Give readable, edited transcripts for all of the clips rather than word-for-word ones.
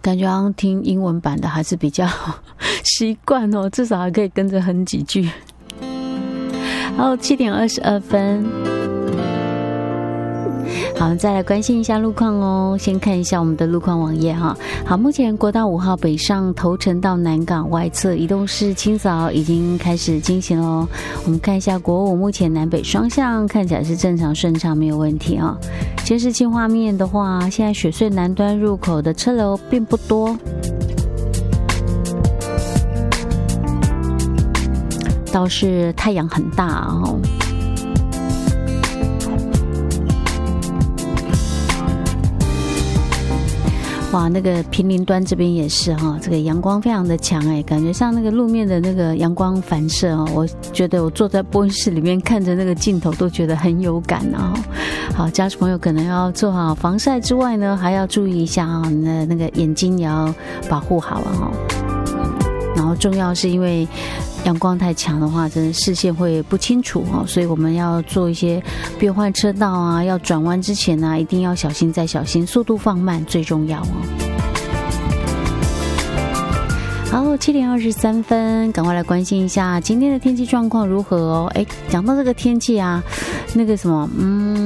感觉好像听英文版的还是比较习惯哦，至少还可以跟着哼几句。好，7点22分。好，再来关心一下路况哦。先看一下我们的路况网页哈。好，目前国道5号北上头城到南港外侧移动式清扫已经开始进行喽。我们看一下国5目前南北双向看起来是正常顺畅，没有问题啊。监视器画面的话，现在雪隧南端入口的车流并不多，倒是太阳很大哦。哇，那个坪林端这边也是哈，这个阳光非常的强哎，感觉像那个路面的那个阳光反射哦，我觉得我坐在播音室里面看着那个镜头都觉得很有感啊。好，家属朋友可能要做好防晒之外呢，还要注意一下啊，那个眼睛也要保护好了哈。然后重要是因为阳光太强的话，真的视线会不清楚哦，所以我们要做一些变换车道啊，要转弯之前啊，一定要小心再小心，速度放慢最重要哦。好，7点23分，赶快来关心一下今天的天气状况如何哦。哎，讲到这个天气啊，那个什么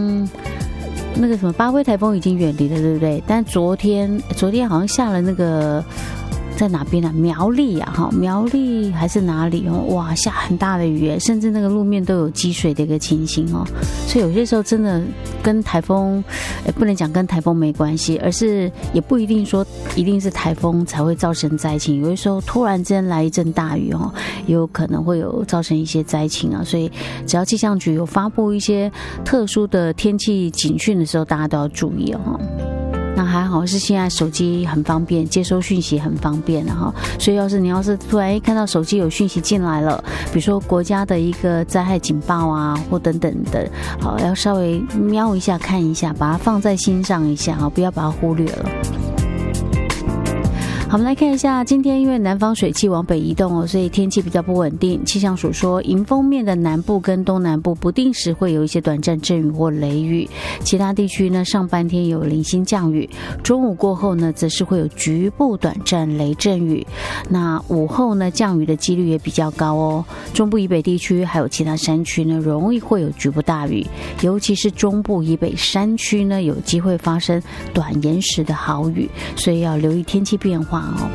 巴威台风已经远离了，对不对？但昨天好像下了那个。在哪边啊？苗栗啊，哈，苗栗还是哪里哦？哇，下很大的雨，甚至那个路面都有积水的一个情形哦。所以有些时候真的跟台风，不能讲跟台风没关系，而是也不一定说一定是台风才会造成灾情。有的时候突然之间来一阵大雨哦，也有可能会有造成一些灾情啊。所以只要气象局有发布一些特殊的天气警讯的时候，大家都要注意哦。那还好是现在手机很方便，接收讯息很方便哈，所以你要是突然看到手机有讯息进来了，比如说国家的一个灾害警报啊，或等等的，好，要稍微瞄一下看一下，把它放在心上一下，不要把它忽略了。好，我们来看一下，今天因为南方水汽往北移动哦，所以天气比较不稳定。气象署说，迎风面的南部跟东南部不定时会有一些短暂阵雨或雷雨，其他地区呢上半天有零星降雨，中午过后呢则是会有局部短暂雷阵雨。那午后呢降雨的几率也比较高哦，中部以北地区还有其他山区呢容易会有局部大雨，尤其是中部以北山区呢有机会发生短延时的豪雨，所以要留意天气变化。